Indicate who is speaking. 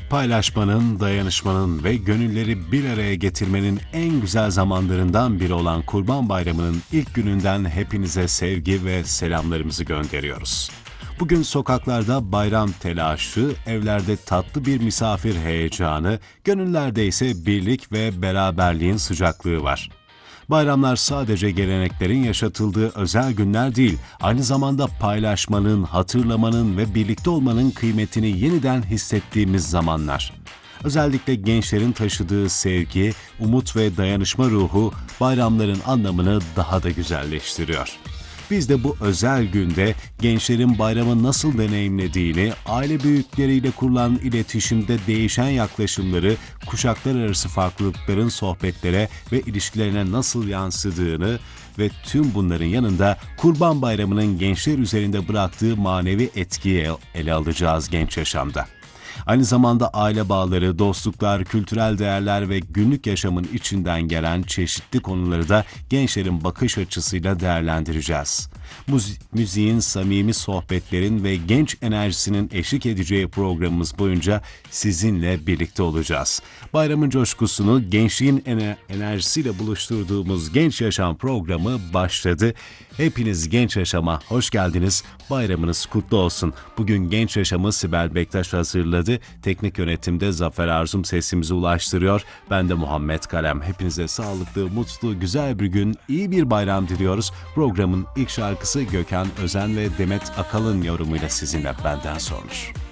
Speaker 1: Paylaşmanın, dayanışmanın ve gönülleri bir araya getirmenin en güzel zamanlarından biri olan Kurban Bayramı'nın ilk gününden hepinize sevgi ve selamlarımızı gönderiyoruz. Bugün sokaklarda bayram telaşı, evlerde tatlı bir misafir heyecanı, gönüllerde ise birlik ve beraberliğin sıcaklığı var. Bayramlar sadece geleneklerin yaşatıldığı özel günler değil, aynı zamanda paylaşmanın, hatırlamanın ve birlikte olmanın kıymetini yeniden hissettiğimiz zamanlar. Özellikle gençlerin taşıdığı sevgi, umut ve dayanışma ruhu bayramların anlamını daha da güzelleştiriyor. Biz de bu özel günde gençlerin bayramı nasıl deneyimlediğini, aile büyükleriyle kurulan iletişimde değişen yaklaşımları, kuşaklar arası farklılıkların sohbetlere ve ilişkilerine nasıl yansıdığını ve tüm bunların yanında Kurban Bayramı'nın gençler üzerinde bıraktığı manevi etkiyi ele alacağız Genç Yaşam'da. Aynı zamanda aile bağları, dostluklar, kültürel değerler ve günlük yaşamın içinden gelen çeşitli konuları da gençlerin bakış açısıyla değerlendireceğiz. Müziğin, samimi sohbetlerin ve genç enerjisinin eşlik edeceği programımız boyunca sizinle birlikte olacağız. Bayramın coşkusunu gençliğin enerjisiyle buluşturduğumuz Genç Yaşam programı başladı. Hepiniz Genç Yaşam'a hoş geldiniz. Bayramınız kutlu olsun. Bugün Genç Yaşam'ı Sibel Bektaş hazırladı. Teknik yönetimde Zafer Arzum sesimizi ulaştırıyor. Ben de Muhammed Kalem. Hepinize sağlıklı, mutlu, güzel bir gün, iyi bir bayram diliyoruz. Programın ilk şarkısı Gökhan Özen ve Demet Akalın yorumuyla sizinle benden sormuş.